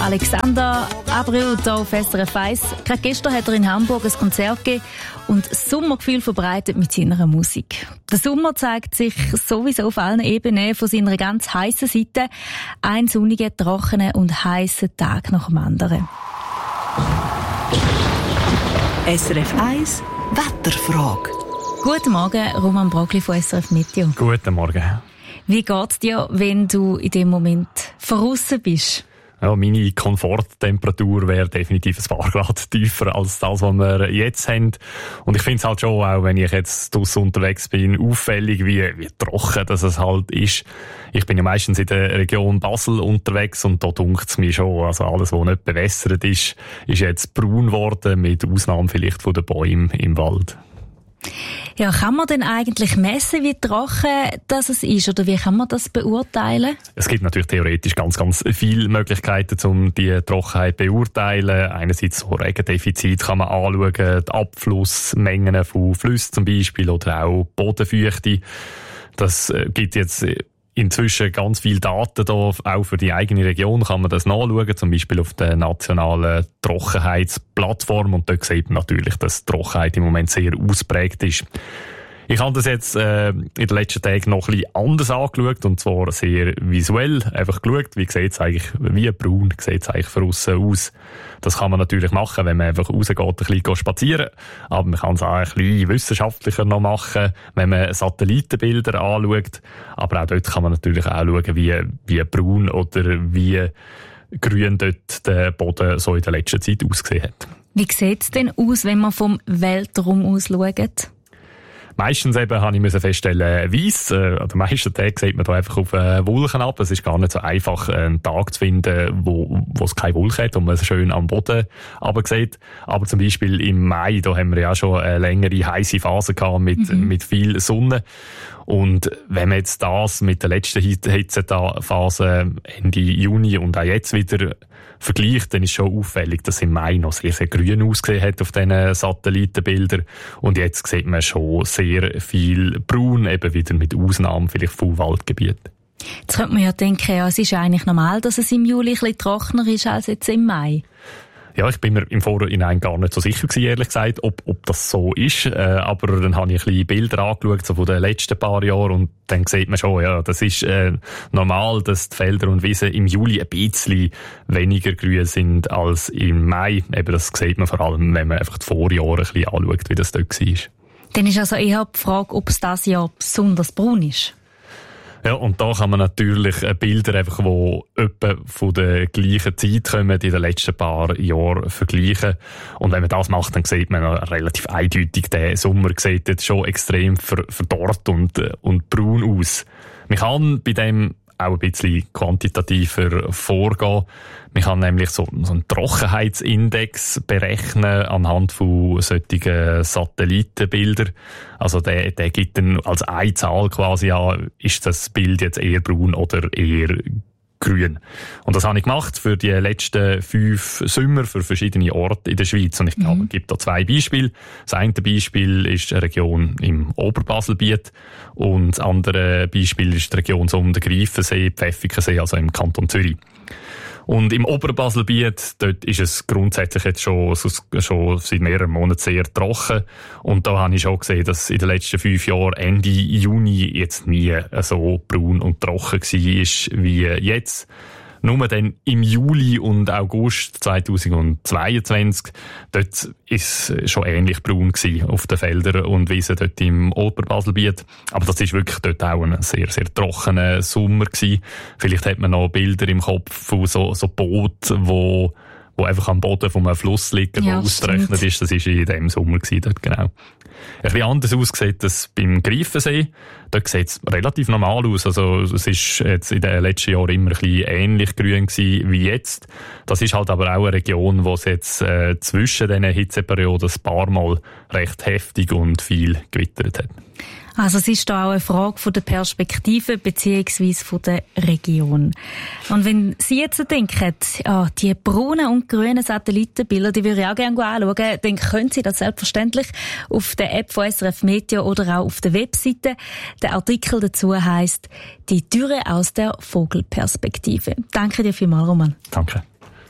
Alexander Abreu hier auf SRF 1. Gerade gestern hat er in Hamburg ein Konzert gegeben und das Sommergefühl verbreitet mit seiner Musik. Der Sommer zeigt sich sowieso auf allen Ebenen von seiner ganz heissen Seite. Ein sonniger, trockener und heißer Tag nach dem anderen. SRF 1 Wetterfrage. Guten Morgen, Roman Brogli von SRF Meteo. Guten Morgen. Wie geht's dir, wenn du in dem Moment draussen bist? Ja, meine Komforttemperatur wäre definitiv ein paar Grad tiefer als das, was wir jetzt haben. Und ich finde es halt schon, auch wenn ich jetzt draussen unterwegs bin, auffällig, wie trocken das es halt ist. Ich bin ja meistens in der Region Basel unterwegs und da dunkt es mir schon. Also alles, was nicht bewässert ist jetzt braun geworden, mit Ausnahme vielleicht von den Bäumen im Wald. Ja, kann man denn eigentlich messen, wie trocken das ist, oder wie kann man das beurteilen? Es gibt natürlich theoretisch ganz viele Möglichkeiten, um die Trockenheit zu beurteilen. Einerseits so Regendefizit kann man anschauen, die Abflussmengen von Flüssen zum Beispiel oder auch Bodenfeuchte. Das gibt jetzt inzwischen ganz viele Daten da, auch für die eigene Region kann man das nachschauen, zum Beispiel auf der nationalen Trockenheitsplattform, und dort sieht man natürlich, dass die Trockenheit im Moment sehr ausprägt ist. Ich habe das jetzt in den letzten Tagen noch ein bisschen anders angeschaut, und zwar sehr visuell. Einfach geschaut, wie sieht es eigentlich, wie braun sieht es eigentlich von aussen aus. Das kann man natürlich machen, wenn man einfach rausgeht, ein bisschen spazieren. Aber man kann es auch ein bisschen wissenschaftlicher noch machen, wenn man Satellitenbilder anschaut. Aber auch dort kann man natürlich auch schauen, wie braun oder wie grün dort der Boden so in der letzten Zeit ausgesehen hat. Wie sieht es denn aus, wenn man vom Weltraum aus schaut? Meistens eben habe ich feststellen, weiss. An den meisten Tagen sieht man da einfach auf Wolken ab. Es ist gar nicht so einfach, einen Tag zu finden, wo es keine Wolken hat und man es schön am Boden runter sieht. Aber zum Beispiel im Mai, da haben wir ja auch schon eine längere heisse Phase gehabt mit viel Sonne. Und wenn man jetzt das mit der letzten Hitzephase Ende Juni und auch jetzt wieder vergleicht, dann ist schon auffällig, dass im Mai noch sehr, sehr grün ausgesehen hat auf diesen Satellitenbildern. Und jetzt sieht man schon sehr viel braun, eben wieder mit Ausnahmen vielleicht von Waldgebieten. Jetzt könnte man ja denken, ja, es ist eigentlich normal, dass es im Juli ein bisschen trockener ist als jetzt im Mai. Ja, ich bin mir im Vorhinein gar nicht so sicher gewesen, ehrlich gesagt, ob das so ist. Aber dann habe ich ein bisschen Bilder angeschaut, so von den letzten paar Jahren, und dann sieht man schon, ja, das ist normal, dass die Felder und Wiesen im Juli ein bisschen weniger grün sind als im Mai. Eben, das sieht man vor allem, wenn man einfach die Vorjahre ein bisschen anschaut, wie das dort war. Dann ist also eher die Frage, ob es dieses Jahr besonders braun ist. Ja, und da kann man natürlich Bilder einfach, die etwa von der gleichen Zeit kommen, in den letzten paar Jahren vergleichen. Und wenn man das macht, dann sieht man relativ eindeutig, der Sommer sieht jetzt schon extrem verdorrt und braun aus. Man kann bei dem auch ein bisschen quantitativer vorgehen. Man kann nämlich so einen Trockenheitsindex berechnen anhand von solchen Satellitenbildern. Also der gibt dann als eine Zahl quasi an, ist das Bild jetzt eher braun oder eher grün. Und das habe ich gemacht für die letzten 5 Sommer für verschiedene Orte in der Schweiz. Und ich glaube, es gibt da 2 Beispiele. Das eine Beispiel ist eine Region im Oberbaselbiet und das andere Beispiel ist die Region so um den Greifensee, Pfäffikensee, also im Kanton Zürich. Und im Oberbaselbiet, dort ist es grundsätzlich jetzt schon seit mehreren Monaten sehr trocken. Und da habe ich schon gesehen, dass in den letzten 5 Jahren Ende Juni jetzt nie so braun und trocken war wie jetzt. Nur dann im Juli und August 2022, dort ist es schon ähnlich braun gewesen auf den Feldern und Wiesen dort im Oberbaselbiet. Aber das ist wirklich dort auch ein sehr, sehr trockener Sommer gewesen. Vielleicht hat man noch Bilder im Kopf von so Booten, wo einfach am Boden von einem Fluss liegen, der ausgerechnet ist. Das war in diesem Sommer gewesen, dort, genau. Ein bisschen anders aussieht das beim Greifensee. Dort sieht es relativ normal aus. Also, es ist jetzt in den letzten Jahren immer ein bisschen ähnlich grün gewesen wie jetzt. Das ist halt aber auch eine Region, wo es jetzt zwischen diesen Hitzeperioden ein paar Mal recht heftig und viel gewittert hat. Also es ist da auch eine Frage von der Perspektive beziehungsweise von der Region. Und wenn Sie jetzt denken, ja, die braunen und grünen Satellitenbilder, die würde ich auch gerne anschauen, dann können Sie das selbstverständlich auf der App von SRF Meteo oder auch auf der Webseite. Der Artikel dazu heisst «Die Dürre aus der Vogelperspektive». Danke dir vielmals, Roman. Danke.